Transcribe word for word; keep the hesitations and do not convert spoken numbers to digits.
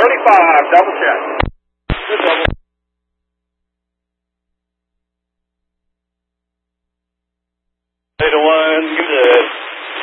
thirty-five, double check. Good double. Eight to one, good.